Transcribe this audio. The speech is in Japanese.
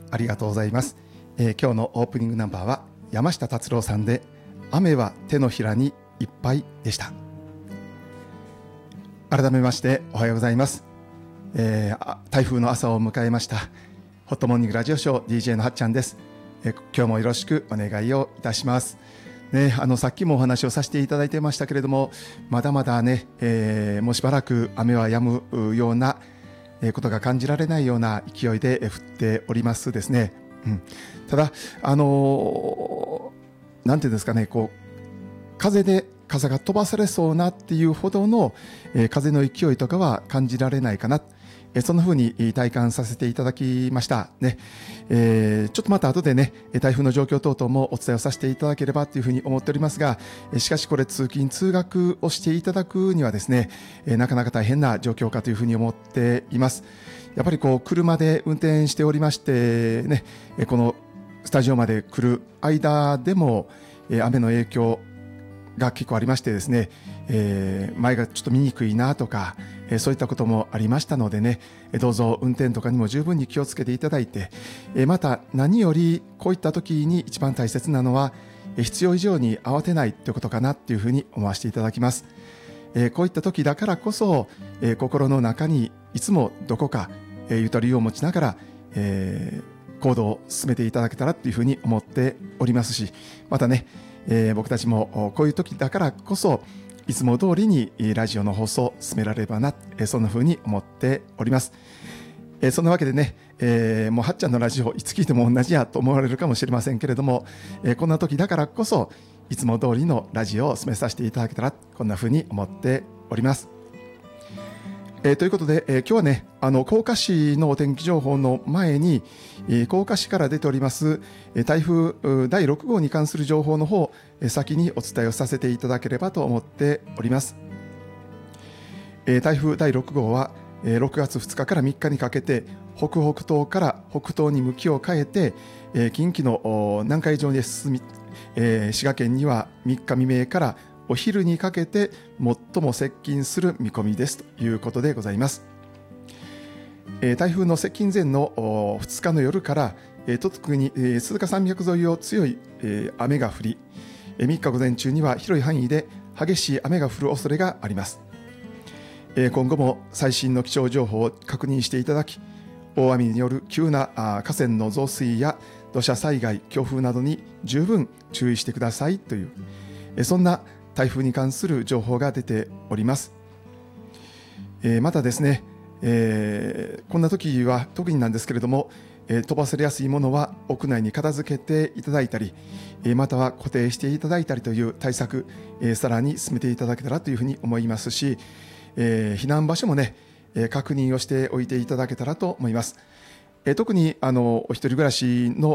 ありがとうございます。今日のオープニングナンバーは山下達郎さんで雨は手のひらにいっぱいでした。改めましておはようございます。台風の朝を迎えましたホットモーニングラジオショー DJ のはっちゃんです。今日もよろしくお願いをいたします。さっきもお話をさせていただいてましたけれども、まだまだね、もうしばらく雨は止むようなことが感じられないような勢いで降っておりますですね。ただなんていうんですかね、風で傘が飛ばされそうなっていうほどの、風の勢いとかは感じられないかな、そんな風に体感させていただきましたね。ちょっとまた後でね台風の状況等々もお伝えをさせていただければというふうに思っておりますが、しかしこれ通勤通学をしていただくにはですね、なかなか大変な状況かというふうに思っています。やっぱり車で運転しておりましてね、このスタジオまで来る間でも雨の影響が結構ありましてですね、前がちょっと見にくいなとか、そういったこともありましたのでね、どうぞ運転とかにも十分に気をつけていただいて、また何よりこういった時に一番大切なのは必要以上に慌てないということかなというふうに思わせていただきます。こういった時だからこそ、心の中にいつもどこか、ゆとりを持ちながら、行動を進めていただけたらというふうに思っておりますし、またね、僕たちもこういう時だからこそいつも通りにラジオの放送を進められればな、そんな風に思っております。そんなわけでね、もうはっちゃんのラジオいつ聞いても同じやと思われるかもしれませんけれども、こんな時だからこそいつも通りのラジオを進めさせていただけたらこんな風に思っております。ということで、今日はね甲賀市のお天気情報の前に、甲賀市から出ております台風第6号に関する情報の方、先にお伝えをさせていただければと思っております。台風第6号は6月2日から3日にかけて北北東から北東に向きを変えて近畿の南海上に進み、滋賀県には3日未明からお昼にかけて最も接近する見込みですということでございます。台風の接近前の2日の夜から特に鈴鹿山脈沿いを強い雨が降り、3日午前中には広い範囲で激しい雨が降る恐れがあります。今後も最新の気象情報を確認していただき、大雨による急な河川の増水や土砂災害、強風などに十分注意してくださいという、そんな台風に関する情報が出ております。またですね、こんな時は特になんですけれども、飛ばされやすいものは屋内に片付けていただいたり、または固定していただいたりという対策、さらに進めていただけたらというふうに思いますし、避難場所もね、確認をしておいていただけたらと思います。特にお一人暮らしの